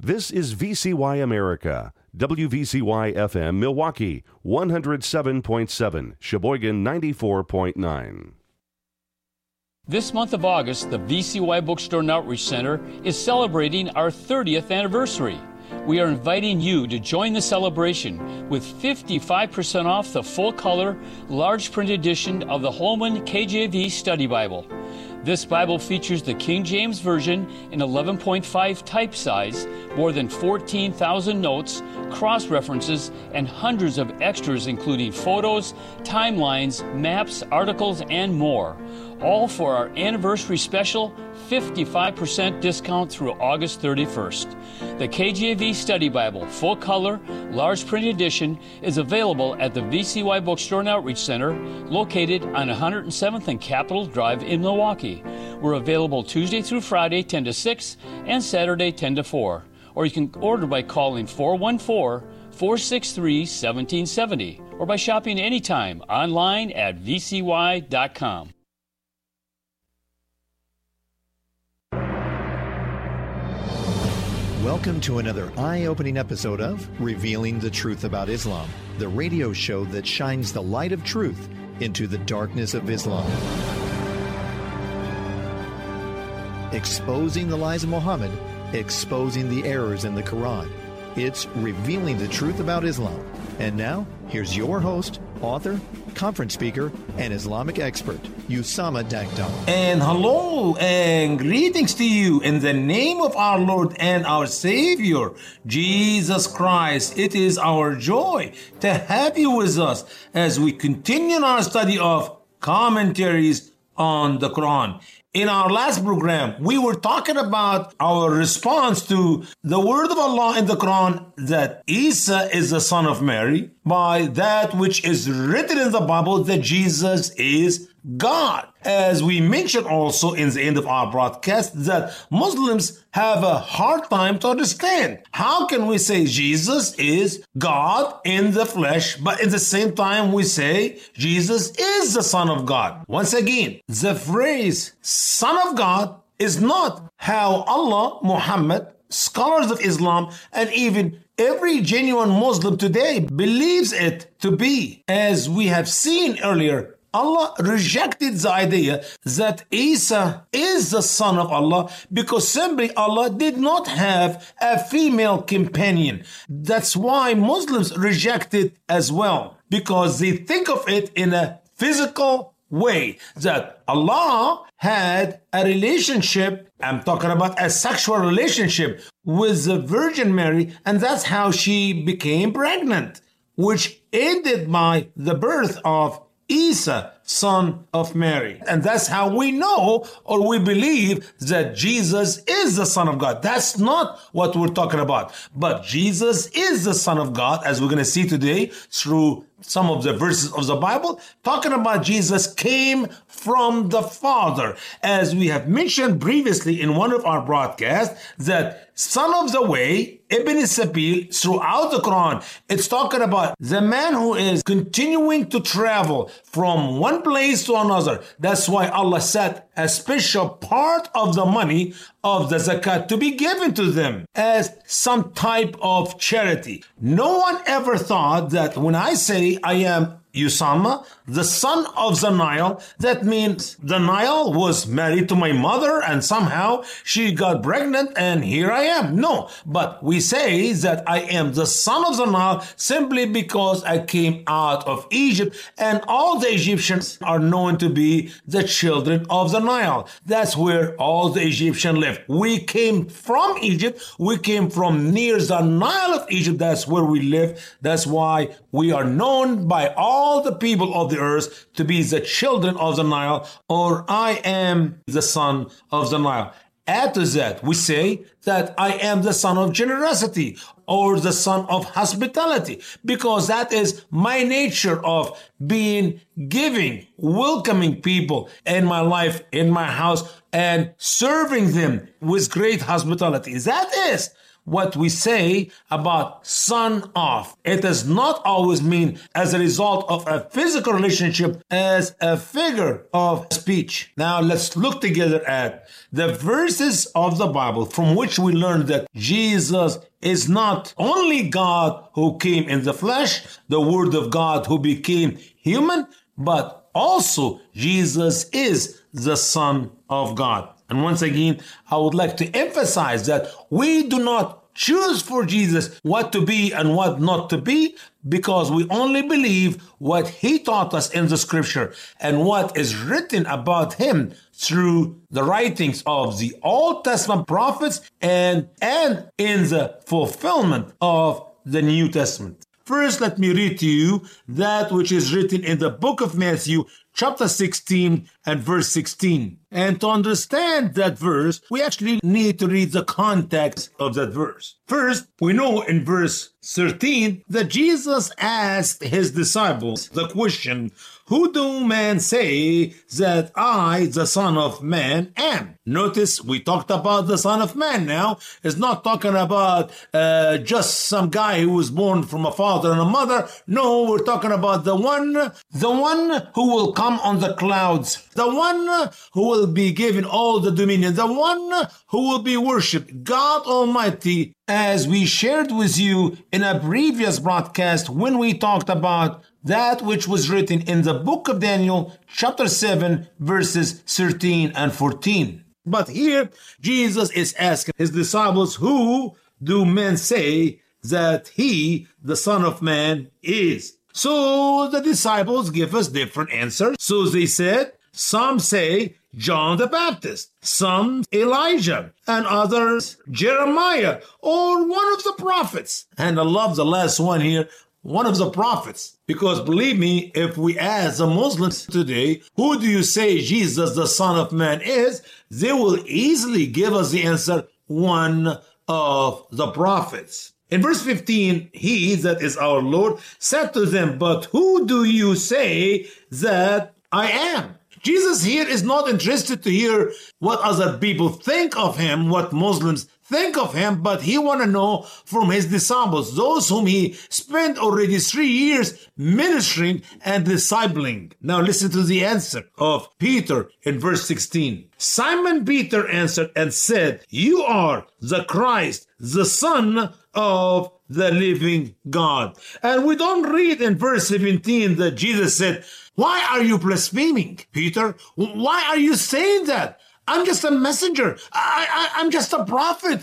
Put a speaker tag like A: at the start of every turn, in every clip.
A: This is VCY America, WVCY FM Milwaukee, 107.7, Sheboygan 94.9.
B: This month of August, the VCY Bookstore and Outreach Center is celebrating our 30th anniversary. We are inviting you to join the celebration with 55% off the full-color, large print edition of the Holman KJV Study Bible. This Bible features the King James Version in 11.5 type size, more than 14,000 notes, cross-references, and hundreds of extras including photos, timelines, maps, articles, and more. All for our anniversary special 55% discount through August 31st. The KJV Study Bible, full color, large print edition, is available at the VCY Bookstore and Outreach Center, located on 107th and Capitol Drive in Milwaukee. We're available Tuesday through Friday, 10 to 6, and Saturday, 10 to 4. Or you can order by calling 414-463-1770, or by shopping anytime online at vcy.com.
C: Welcome to another eye-opening episode of Revealing the Truth About Islam, the radio show that shines the light of truth into the darkness of Islam. Exposing the lies of Muhammad, exposing the errors in the Quran. It's Revealing the Truth About Islam. And now, here's your host, author, conference speaker, and Islamic expert, Usama Dagdar.
D: And hello and greetings to you in the name of our Lord and our Savior, Jesus Christ. It is our joy to have you with us as we continue our study of commentaries on the Quran. In our last program, we were talking about our response to the word of Allah in the Quran that Isa is the son of Mary, by that which is written in the Bible that Jesus is God. As we mentioned also in the end of our broadcast, that Muslims have a hard time to understand. How can we say Jesus is God in the flesh, but at the same time we say Jesus is the Son of God? Once again, the phrase Son of God is not how Allah, Muhammad, scholars of Islam, and even every genuine Muslim today believes it to be. As we have seen earlier, Allah rejected the idea that Isa is the son of Allah because simply Allah did not have a female companion. That's why Muslims reject it as well, because they think of it in a physical way, that Allah had a relationship, I'm talking about a sexual relationship with the Virgin Mary, and that's how she became pregnant, which ended by the birth of Isa, son of Mary. And that's how we know or we believe that Jesus is the Son of God. That's not what we're talking about. But Jesus is the Son of God, as we're going to see today through some of the verses of the Bible, talking about Jesus came from the Father. As we have mentioned previously in one of our broadcasts, that Son of the Way, Ibn Sabil, throughout the Quran, it's talking about the man who is continuing to travel from one place to another. That's why Allah set a special part of the money of the zakat to be given to them as some type of charity. No one ever thought that when I say I am Usama, the son of the Nile, that means the Nile was married to my mother and somehow she got pregnant and here I am. No, but we say that I am the son of the Nile simply because I came out of Egypt, and all the Egyptians are known to be the children of the Nile. That's where all the Egyptians live. We came from Egypt. We came from near the Nile of Egypt. That's where we live. That's why we are known by all the people of the earth to be the children of the Nile, or I am the son of the Nile. Add to that, we say that I am the son of generosity or the son of hospitality, because that is my nature of being giving, welcoming people in my life, in my house, and serving them with great hospitality. That is what we say about son of. It does not always mean as a result of a physical relationship as a figure of speech. Now let's look together at the verses of the Bible from which we learn that Jesus is not only God who came in the flesh, the Word of God who became human, but also Jesus is the Son of God. And once again, I would like to emphasize that we do not choose for Jesus what to be and what not to be, because we only believe what he taught us in the scripture and what is written about him through the writings of the Old Testament prophets and in the fulfillment of the New Testament. First, let me read to you that which is written in the book of Matthew, chapter 16 and verse 16. And to understand that verse, we actually need to read the context of that verse. First, we know in verse 13 that Jesus asked his disciples the question, "Who do men say that I, the Son of Man, am?" Notice we talked about the Son of Man now. It's not talking about just some guy who was born from a father and a mother. No, we're talking about the one who will come on the clouds, the one who will be given all the dominion, the one who will be worshipped, God Almighty, as we shared with you in a previous broadcast when we talked about that which was written in the book of Daniel, chapter 7, verses 13 and 14. But here, Jesus is asking his disciples, who do men say that he, the Son of Man, is? So the disciples give us different answers. So they said, some say John the Baptist, some Elijah, and others Jeremiah, or one of the prophets. And I love the last one here, one of the prophets. Because believe me, if we ask the Muslims today, who do you say Jesus the Son of Man is? They will easily give us the answer, one of the prophets. In verse 15, he, that is our Lord, said to them, "But who do you say that I am?" Jesus here is not interested to hear what other people think of him, what Muslims think of him, but he want to know from his disciples, those whom he spent already 3 years ministering and discipling. Now listen to the answer of Peter in verse 16. Simon Peter answered and said, "You are the Christ, the Son of the living God." And we don't read in verse 17 that Jesus said, "Why are you blaspheming, Peter? Why are you saying that? I'm just a messenger. I'm just a prophet.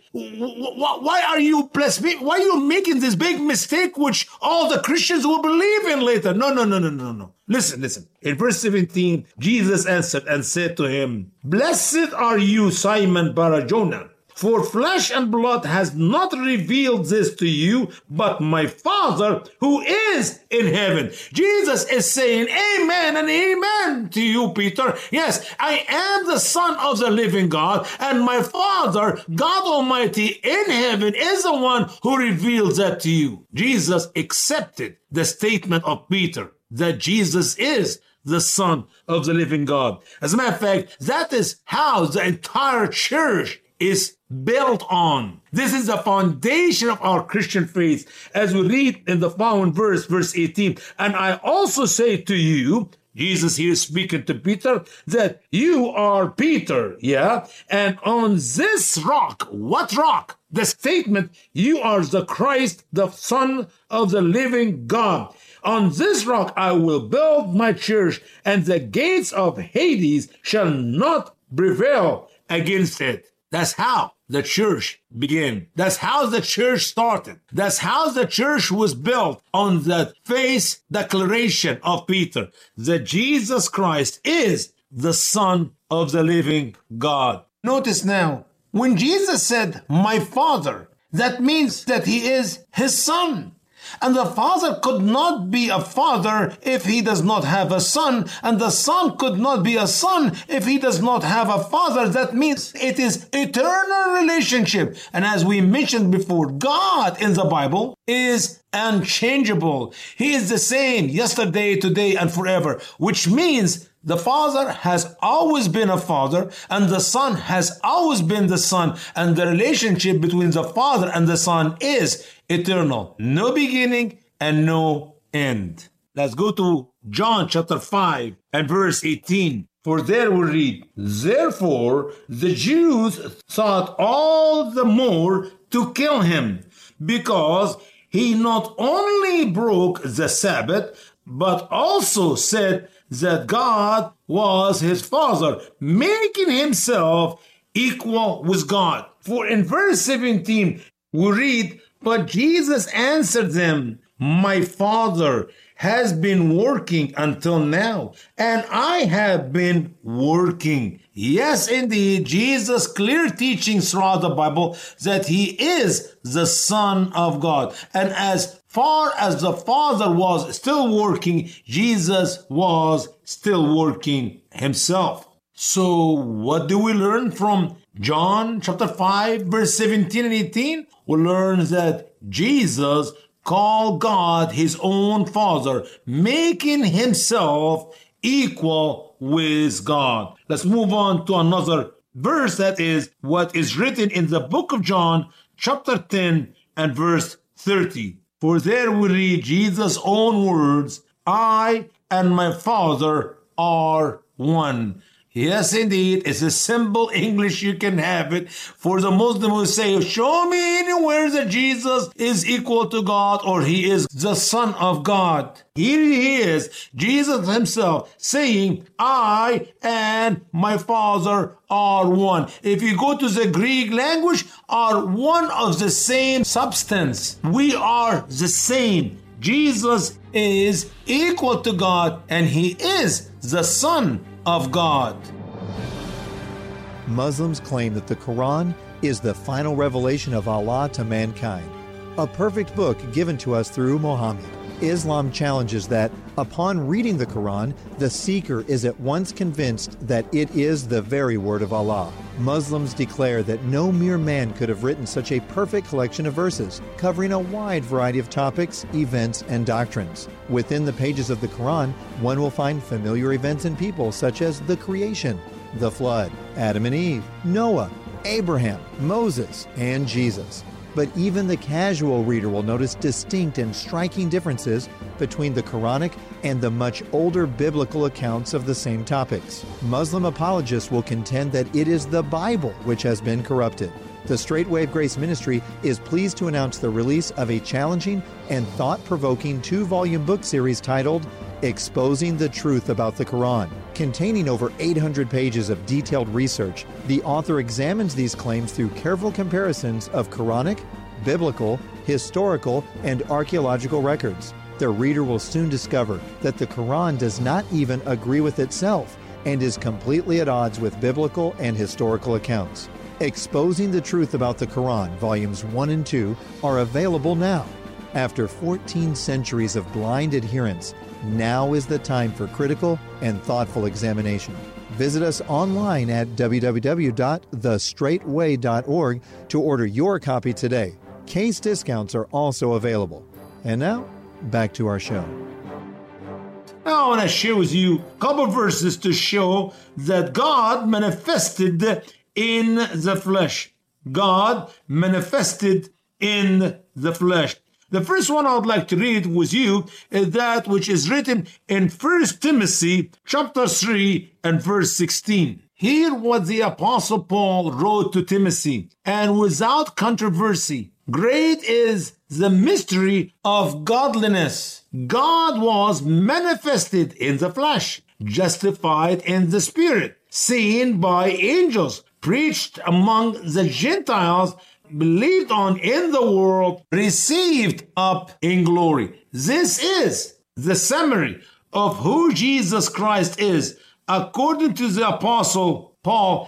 D: Why are you blaspheming? Why are you making this big mistake which all the Christians will believe in later?" No. Listen. In verse 17, Jesus answered and said to him, "Blessed are you, Simon Bar-Jonah, for flesh and blood has not revealed this to you, but my Father who is in heaven." Jesus is saying amen and amen to you, Peter. Yes, I am the Son of the living God, and my Father, God Almighty in heaven, is the one who reveals that to you. Jesus accepted the statement of Peter that Jesus is the Son of the living God. As a matter of fact, that is how the entire church is built on. This is the foundation of our Christian faith, as we read in the following verse, verse 18. "And I also say to you," Jesus here is speaking to Peter, "that you are Peter, and on this rock," what rock? The statement, "you are the Christ, the Son of the living God. On this rock I will build my church, and the gates of Hades shall not prevail against it." That's how the church began. That's how the church started. That's how the church was built, on the faith declaration of Peter that Jesus Christ is the Son of the living God. Notice now, when Jesus said, "My Father," that means that he is his Son. And the Father could not be a father if he does not have a son. And the Son could not be a son if he does not have a father. That means it is eternal relationship. And as we mentioned before, God in the Bible is unchangeable. He is the same yesterday, today, and forever, which means the Father has always been a Father, and the Son has always been the Son, and the relationship between the Father and the Son is eternal. No beginning and no end. Let's go to John chapter 5 and verse 18. For there we read, therefore the Jews thought all the more to kill him, because he not only broke the Sabbath, but also said that God was his Father, making himself equal with God. For in verse 17, we read, but Jesus answered them, my Father has been working until now, and I have been working. Yes, indeed, Jesus' clear teaching throughout the Bible that he is the Son of God. And as far as the Father was still working, Jesus was still working himself. So what do we learn from John chapter 5, verse 17 and 18? We learn that Jesus called God his own Father, making himself equal with God. Let's move on to another verse, that is what is written in the book of John, chapter 10 and verse 30. For there we read Jesus' own words, I and my Father are one. Yes, indeed, it's a simple English, you can have it. For the Muslim who say, show me anywhere that Jesus is equal to God or he is the Son of God. Here he is, Jesus himself, saying, I and my Father are one. If you go to the Greek language, are one of the same substance. We are the same. Jesus is equal to God and he is the Son of God.
C: Muslims claim that the Quran is the final revelation of Allah to mankind, a perfect book given to us through Muhammad. Islam challenges that, upon reading the Quran, the seeker is at once convinced that it is the very word of Allah. Muslims declare that no mere man could have written such a perfect collection of verses, covering a wide variety of topics, events, and doctrines. Within the pages of the Quran, one will find familiar events and people such as the creation, the flood, Adam and Eve, Noah, Abraham, Moses, and Jesus. But even the casual reader will notice distinct and striking differences between the Quranic and the much older biblical accounts of the same topics. Muslim apologists will contend that it is the Bible which has been corrupted. The Straight Wave Grace Ministry is pleased to announce the release of a challenging and thought-provoking 2-volume book series titled Exposing the Truth About the Quran. Containing over 800 pages of detailed research, the author examines these claims through careful comparisons of Quranic, biblical, historical, and archaeological records. The reader will soon discover that the Quran does not even agree with itself and is completely at odds with biblical and historical accounts. Exposing the Truth About the Quran, Volumes 1 and 2, are available now. After 14 centuries of blind adherence, now is the time for critical and thoughtful examination. Visit us online at www.thestraightway.org to order your copy today. Case discounts are also available. And now, back to our show.
D: Now I want to share with you a couple verses to show that God manifested in the flesh. God manifested in the flesh. The first one I would like to read with you is that which is written in 1 Timothy chapter 3 and verse 16. Hear what the Apostle Paul wrote to Timothy, and without controversy, great is the mystery of godliness. God was manifested in the flesh, justified in the spirit, seen by angels, preached among the Gentiles, believed on in the world, received up in glory. This is the summary of who Jesus Christ is, according to the Apostle Paul